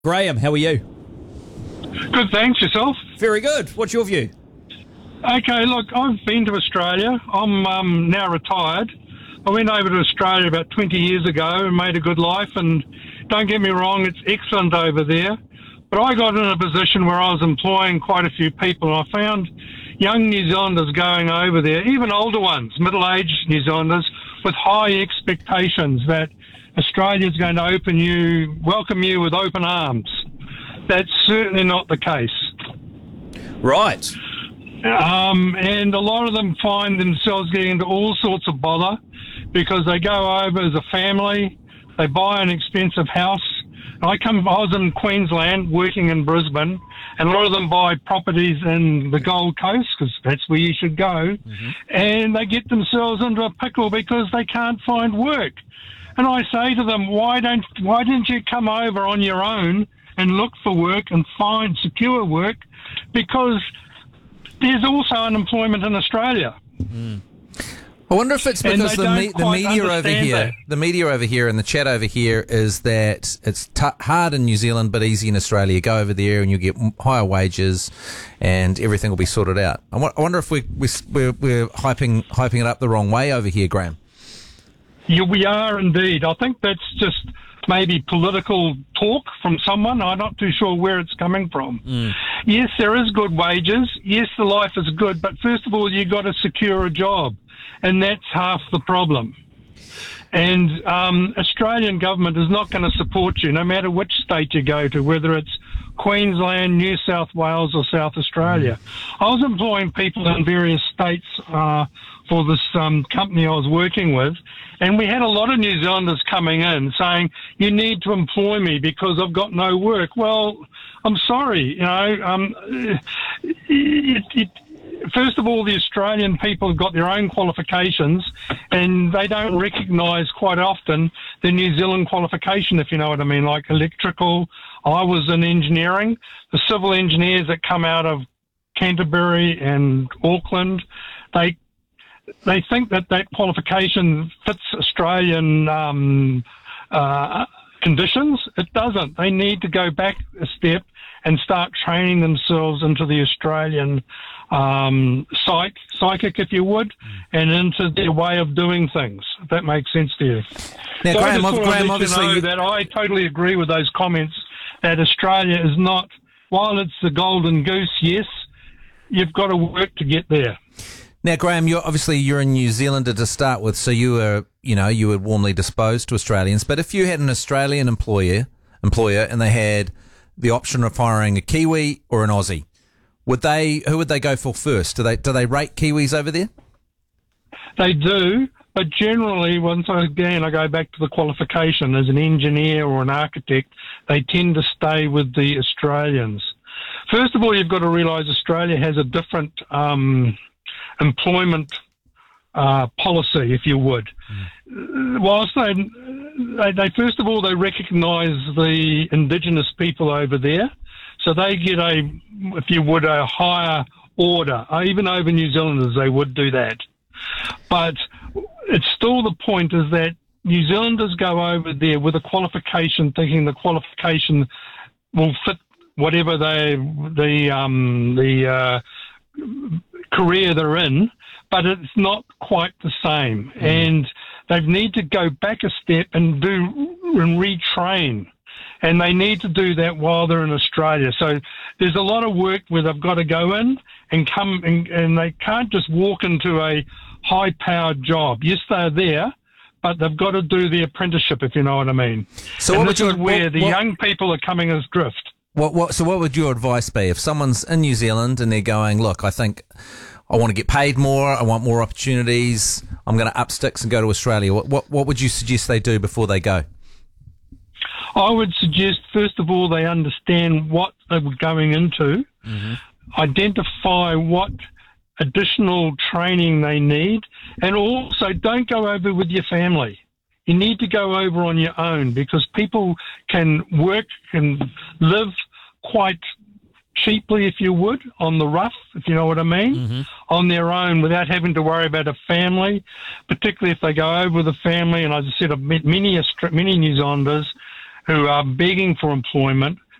Graham, how are you? Good, thanks. Yourself? Very good. What's your view? Okay, look, I've been to Australia. I'm now retired. I went over to Australia about 20 years ago and made a good life, and don't get me wrong, it's excellent over there. But I got in a position where I was employing quite a few people, and I found young New Zealanders going over there, even older ones, middle-aged New Zealanders, with high expectations that Australia's going to welcome you with open arms. That's certainly not the case. Right. And a lot of them find themselves getting into all sorts of bother because they go over as a family, they buy an expensive house. I was in Queensland working in Brisbane, and a lot of them buy properties in the Gold Coast because that's where you should go, and they get themselves into a pickle because they can't find work. And I say to them, why didn't you come over on your own and look for work and find secure work? Because there's also unemployment in Australia. I wonder if it's because the media over here, the media over here and the chat over here is that it's hard in New Zealand but easy in Australia. You go over there and you get higher wages and everything will be sorted out. I wonder if we're hyping it up the wrong way over here, Graham. Yeah, we are indeed. I think that's just maybe political talk from someone. I'm not too sure where it's coming from. Yes, there is good wages. Yes, the life is good. But first of all, you've got to secure a job. And that's half the problem. And Australian government is not going to support you, no matter which state you go to, whether it's Queensland, New South Wales or South Australia. I was employing people in various states for this company I was working with, and we had a lot of New Zealanders coming in saying, you need to employ me because I've got no work. Well, I'm sorry, first of all, the Australian people have got their own qualifications and they don't recognise quite often the New Zealand qualification, if you know what I mean, like electrical. I was in engineering. The civil engineers that come out of Canterbury and Auckland, they think that qualification fits Australian conditions. It doesn't. They need to go back a step and start training themselves into the Australian psychic, if you would, and into their way of doing things, if that makes sense to you. Now, so Graham, obviously... that I totally agree with those comments that Australia is not, while it's the golden goose, yes, you've got to work to get there. Now, Graham, you're a New Zealander to start with, so you were warmly disposed to Australians. But if you had an Australian employer and they had the option of hiring a Kiwi or an Aussie, who would they go for first? Do they rate Kiwis over there? They do, but generally, once again I go back to the qualification as an engineer or an architect, they tend to stay with the Australians. First of all, you've got to realise Australia has a different employment policy, if you would. Whilst they first of all, they recognise the Indigenous people over there, so they get a higher order. Even over New Zealanders, they would do that. But it's still the point is that New Zealanders go over there with a qualification, thinking the qualification will fit whatever the career they're in, but it's not quite the same. And they need to go back a step and retrain. And they need to do that while they're in Australia. So there's a lot of work where they've got to go in and and they can't just walk into a high-powered job. Yes, they're there, but they've got to do the apprenticeship, if you know what I mean. So where the young people are coming as drift. So what would your advice be if someone's in New Zealand and they're going, look, I think I want to get paid more, I want more opportunities, I'm going to up sticks and go to Australia. What would you suggest they do before they go? I would suggest, first of all, they understand what they were going into, identify what additional training they need, and also don't go over with your family. You need to go over on your own because people can live quite cheaply, if you would, on the rough, if you know what I mean, on their own without having to worry about a family, particularly if they go over with a family. And as I said, I've met many New Zealanders who are begging for employment,